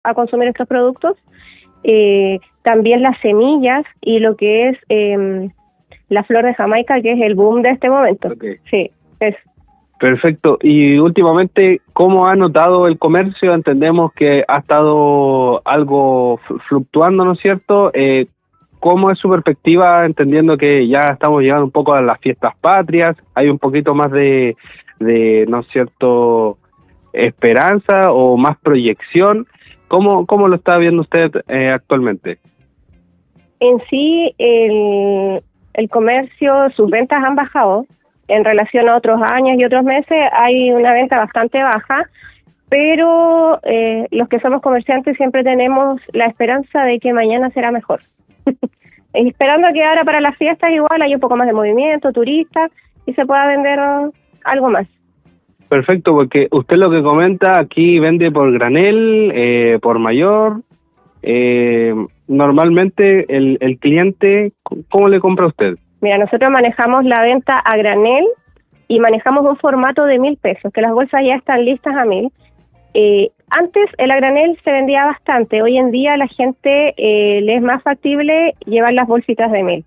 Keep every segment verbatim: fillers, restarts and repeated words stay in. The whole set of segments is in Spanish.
a consumir estos productos. Eh, también las semillas y lo que es eh, la flor de Jamaica, que es el boom de este momento. Okay. Sí, es. Perfecto. Y últimamente, ¿cómo ha notado el comercio? Entendemos que ha estado algo fluctuando, ¿no es cierto? Eh, ¿Cómo es su perspectiva, entendiendo que ya estamos llegando un poco a las fiestas patrias? Hay un poquito más de, de ¿no es cierto?, esperanza o más proyección. ¿Cómo, cómo lo está viendo usted eh, actualmente? En sí, el, el comercio, sus ventas han bajado en relación a otros años y otros meses. Hay una venta bastante baja, pero eh, los que somos comerciantes siempre tenemos la esperanza de que mañana será mejor. Esperando que ahora para las fiestas igual haya un poco más de movimiento, turistas, y se pueda vender algo más. Perfecto, porque usted lo que comenta aquí vende por granel, eh, por mayor. Eh, normalmente el, el cliente, ¿cómo le compra a usted? Mira, nosotros manejamos la venta a granel y manejamos un formato de mil pesos, que las bolsas ya están listas a mil. Eh, antes el a granel se vendía bastante, hoy en día la gente eh, le es más factible llevar las bolsitas de mil,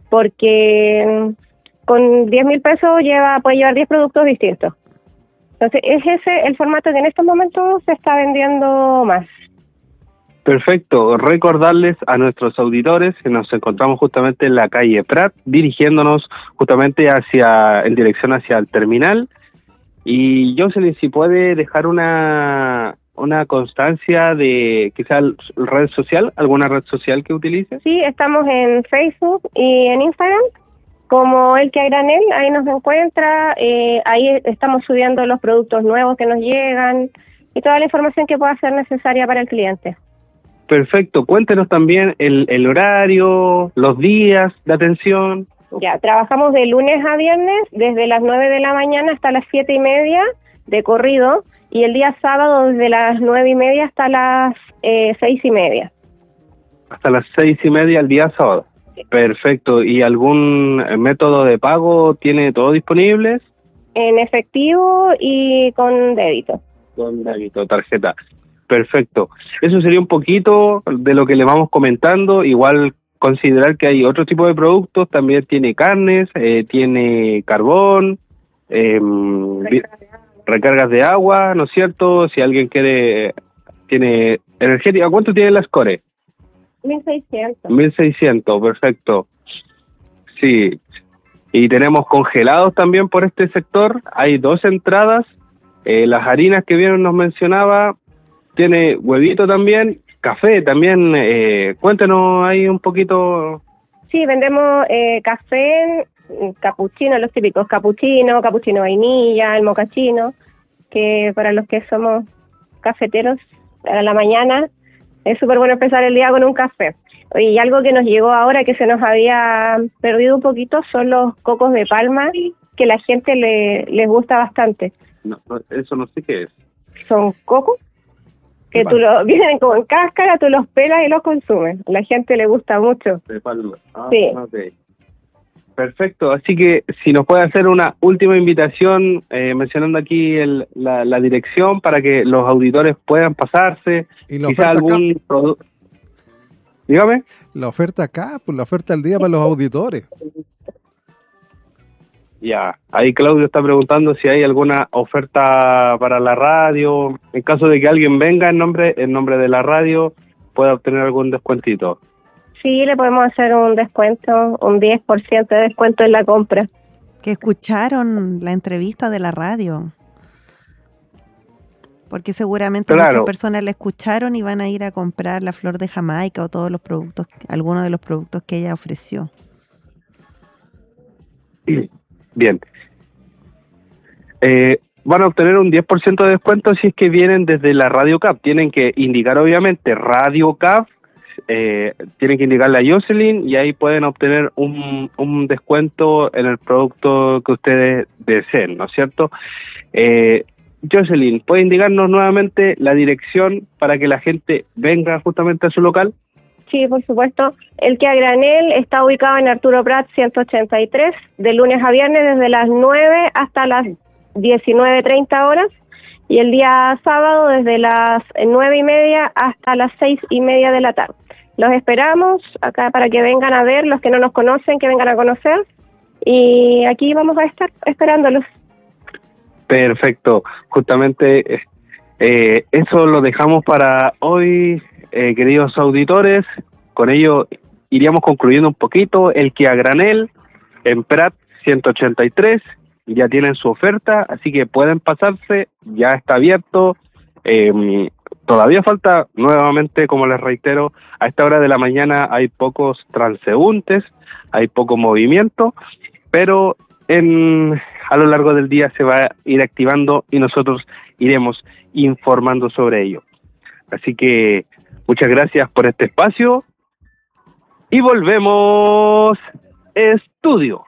porque con diez mil pesos lleva puede llevar diez productos distintos. Entonces es ese el formato que en estos momentos se está vendiendo más. Perfecto. Recordarles a nuestros auditores que nos encontramos justamente en la calle Prat, dirigiéndonos justamente hacia, en dirección hacia el terminal. Y Jocelyn, si puede dejar una una constancia de quizá red social, alguna red social que utilice. Sí, estamos en Facebook y en Instagram como El que a granel, ahí nos encuentra, eh, ahí estamos subiendo los productos nuevos que nos llegan y toda la información que pueda ser necesaria para el cliente. Perfecto, cuéntenos también el, el horario, los días de atención. Ya, trabajamos de lunes a viernes, desde las nueve de la mañana hasta las siete y media de corrido, y el día sábado desde las nueve y media hasta las eh, seis y media. Hasta las seis y media el día sábado. Sí. Perfecto. ¿Y algún método de pago tiene todo disponible? En efectivo y con débito. Con débito, tarjeta. Perfecto. Eso sería un poquito de lo que le vamos comentando. Igual considerar que hay otro tipo de productos, también tiene carnes, eh, tiene carbón, eh, recargas, de recargas de agua, ¿no es cierto? Si alguien quiere, tiene energética, ¿cuánto tiene la Score? mil seiscientos. mil seiscientos, perfecto. Sí. Y tenemos congelados también por este sector, hay dos entradas, eh, las harinas que bien nos mencionaba, tiene huevito también, café también, eh, cuéntenos ahí un poquito. Sí, vendemos eh, café, capuchino, los típicos capuchino, capuchino vainilla, el mocachino, que para los que somos cafeteros a la mañana es súper bueno empezar el día con un café. Y algo que nos llegó ahora que se nos había perdido un poquito son los cocos de palma, que la gente le les gusta bastante. No, no, eso no sé qué es. Son cocos que tú lo vienen como en cáscara, tú los pelas y los consumes. A la gente le gusta mucho. De palma. Ah, sí. Okay. Perfecto. Así que si nos puede hacer una última invitación, eh, mencionando aquí el, la, la dirección para que los auditores puedan pasarse. ¿Y la quizá algún producto? Dígame. La oferta acá, pues la oferta al día para los auditores. Ya, ahí Claudio está preguntando si hay alguna oferta para la radio. En caso de que alguien venga en nombre en nombre de la radio, pueda obtener algún descuentito. Sí, le podemos hacer un descuento, un diez por ciento de descuento en la compra. Que escucharon la entrevista de la radio. Porque seguramente claro. muchas personas la escucharon y van a ir a comprar la flor de Jamaica o todos los productos, algunos de los productos que ella ofreció. Bien. Eh, van a obtener un diez por ciento de descuento si es que vienen desde la Radio C A P. Tienen que indicar obviamente Radio C A P, eh, tienen que indicarle a Jocelyn y ahí pueden obtener un, un descuento en el producto que ustedes deseen, ¿no es cierto? Eh, Jocelyn, ¿puede indicarnos nuevamente la dirección para que la gente venga justamente a su local? Sí, por supuesto. El que a granel está ubicado en Arturo Prat ciento ochenta y tres, de lunes a viernes desde las nueve hasta las diecinueve treinta horas. y el día sábado desde las nueve y media hasta las seis y media de la tarde. Los esperamos acá para que vengan a ver, los que no nos conocen, que vengan a conocer, y aquí vamos a estar esperándolos. Perfecto, justamente eh, eso lo dejamos para hoy, eh, queridos auditores. Con ello iríamos concluyendo un poquito el que a granel en Prat ciento ochenta y tres ya tienen su oferta, así que pueden pasarse, ya está abierto. Eh, todavía falta, nuevamente, como les reitero, a esta hora de la mañana hay pocos transeúntes, hay poco movimiento, pero en a lo largo del día se va a ir activando y nosotros iremos informando sobre ello. Así que muchas gracias por este espacio y volvemos estudio.